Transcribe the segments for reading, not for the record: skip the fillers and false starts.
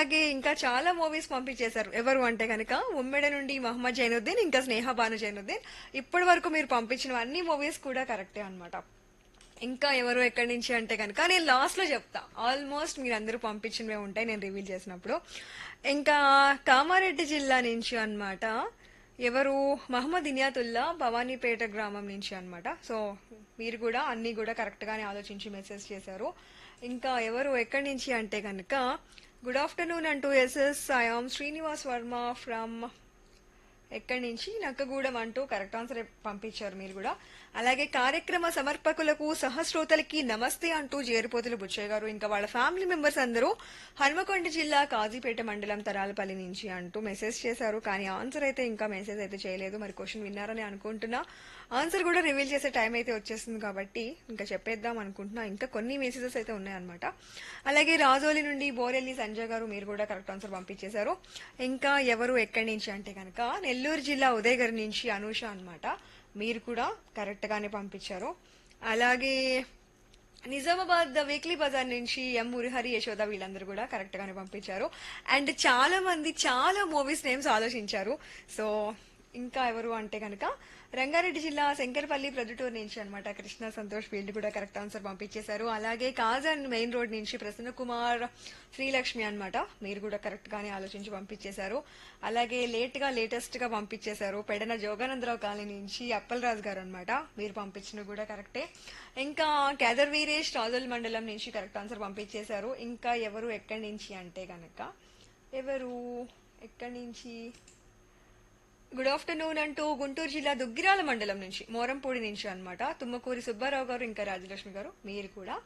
అలాగే ఇంకా చాలా మూవీస్ పంపించేశారు. ఎవరు అంటే కనుక ఉమ్మెడ నుండి మహమ్మద్ జైనుద్దీన్, ఇంకా స్నేహ భాను జైనుద్దీన్. ఇప్పటి వరకు మీరు పంపించిన అన్ని మూవీస్ కూడా కరెక్టే అన్నమాట. ఇంకా ఎవరు ఎక్కడి నుంచి అంటే కనుక నేను లాస్ట్ లో చెప్తా. ఆల్మోస్ట్ మీరు అందరూ పంపించినవే ఉంటాయి నేను రివీల్ చేసినప్పుడు. ఇంకా కామారెడ్డి జిల్లా నుంచి అన్నమాట. ఎవరు మహమ్మద్ ఇనియాతుల్లా భవానీపేట గ్రామం నుంచి అన్నమాట. సో మీరు కూడా అన్ని కూడా కరెక్ట్ గానే ఆలోచించి మెసేజ్ చేశారు. ఇంకా ఎవరు ఎక్కడి నుంచి అంటే కనుక గుడ్ ఆఫ్టర్నూన్ అంటూ SS I'm Srinivas Varma from ఎక్కడి నుంచి నక్కగూడెం అంటూ కరెక్ట్ ఆన్సర్ పంపించారు మీరు కూడా. అలాగే కార్యక్రమ సమర్పకులకు సహస్రోతలకి నమస్తే అంటూ జేరుపోతులు బుచ్చయ్య గారు ఇంకా వాళ్ళ ఫ్యామిలీ మెంబర్స్ అందరూ హన్మకొండ జిల్లా కాజీపేట మండలం తరాలపల్లి నుంచి అంటూ మెసేజ్ చేశారు. కానీ ఆన్సర్ అయితే ఇంకా మెసేజ్ అయితే చేయలేదు. మరి క్వశ్చన్ విన్నారని అనుకుంటున్నా. ఆన్సర్ కూడా రివీల్ చేసే టైం అయితే వచ్చేస్తుంది కాబట్టి ఇంకా చెప్పేద్దాం అనుకుంటున్నా. ఇంకా కొన్ని మెసేజెస్ అయితే ఉన్నాయన్నమాట. అలాగే రాజోలి నుండి బోరెల్లి సంజయ్ గారు మీరు కూడా కరెక్ట్ ఆన్సర్ పంపించేశారు. ఇంకా ఎవరు ఎక్కడి నుంచి అంటే కనుక నెల్లూరు జిల్లా ఉదయగిరి నుంచి అనూష అన్నమాట. మీరు కూడా కరెక్ట్ గానే పంపించారు. అలాగే నిజామాబాద్ వీక్లీ బజార్ నుంచి ఎం మురిహరి యశోద వీళ్ళందరూ కూడా కరెక్ట్ గానే పంపించారు. అండ్ చాలా మంది చాలా మూవీస్ నేమ్స్ ఆలోచించారు. సో ఇంకా ఎవరు అంటే కనుక రంగారెడ్డి జిల్లా శంకరపల్లి ప్రొద్దుటూరు నుంచి అన్నమాట కృష్ణ సంతోష్ వీళ్ళు కూడా కరెక్ట్ ఆన్సర్ పంపించేశారు. అలాగే కాజన్ మెయిన్ రోడ్ నుంచి ప్రసన్న కుమార్ శ్రీలక్ష్మి అన్నమాట. మీరు కూడా కరెక్ట్ గానే ఆలోచించి పంపించేశారు. అలాగే లేటెస్ట్ గా పంపించేశారు పెడన జోగానందరావు కాలనీ నుంచి అప్పలరాజు గారు అన్నమాట. మీరు పంపించిన కూడా కరెక్టే. ఇంకా కేదర్ వీరేష్ రాజోల్ మండలం నుంచి కరెక్ట్ ఆన్సర్ పంపించేశారు. ఇంకా ఎవరు ఎక్కడి నుంచి అంటే గనక ఎవరు ఎక్కడి నుంచి గుడ్ ఆఫ్టర్నూన్ అంటూ గుంటూరు జిల్లా దుగ్గిరాల మండలం నుంచి మోరంపూడి నుంచి అన్నమాట తుమ్మకూరి సుబ్బారావు గారు ఇంకా రాజలక్ష్మి గారు మీరు కూడా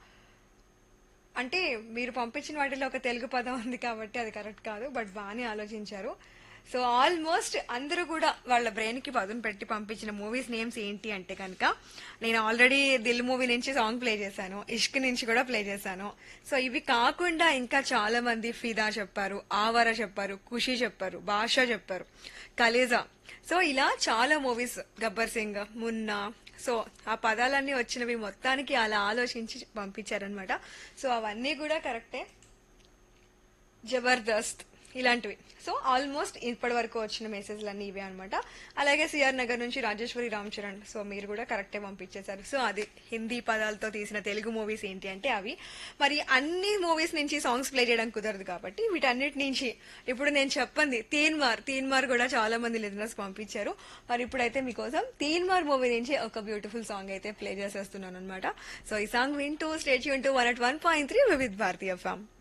అంటే మీరు పంపించిన వాటిలో ఒక తెలుగు పదం ఉంది కాబట్టి అది కరెక్ట్ కాదు, బట్ బాగానే ఆలోచించారు. సో ఆల్మోస్ట్ అందరూ కూడా వాళ్ళ బ్రెయిన్ కి పదును పెట్టి పంపించిన మూవీస్ నేమ్స్ ఏంటి అంటే కనుక నేను ఆల్రెడీ దిల్ మూవీ నుంచి సాంగ్ ప్లే చేశాను, ఇష్క్ నుంచి కూడా ప్లే చేశాను. సో ఇవి కాకుండా ఇంకా చాలా మంది ఫిదా చెప్పారు, ఆవారా చెప్పారు, ఖుషి చెప్పారు, బాషా చెప్పారు, కలేజా. సో ఇలా చాలా మూవీస్, గబ్బర్ సింగ్, మున్నా. సో ఆ పదాలన్నీ వచ్చినవి మొత్తానికి అలా ఆలోచించి పంపించారనమాట. సో అవన్నీ కూడా కరెక్టే. జబర్దస్త్ ఇలాంటివి. సో ఆల్మోస్ట్ ఇప్పటి వరకు వచ్చిన మెసేజ్లు అన్ని ఇవే అనమాట. అలాగే సిఆర్ నగర్ నుంచి రాజేశ్వరి రామ్ చరణ్. సో మీరు కూడా కరెక్టే పంపించేశారు. సో అది హిందీ పదాలతో తీసిన తెలుగు మూవీస్ ఏంటి అంటే అవి. మరి అన్ని మూవీస్ నుంచి సాంగ్స్ ప్లే చేయడం కుదరదు కాబట్టి వీటన్నిటి నుంచి ఇప్పుడు నేను చెప్పండి తీన్మార్ కూడా చాలా మంది లిజనర్స్ పంపించారు. మరి ఇప్పుడైతే మీకోసం తీన్మార్ మూవీ నుంచి ఒక బ్యూటిఫుల్ సాంగ్ అయితే ప్లే చేసేస్తున్నాను అనమాట. సో ఈ సాంగ్ వింటూ state Yoon to 101.3 Vividh Bharatiya FM.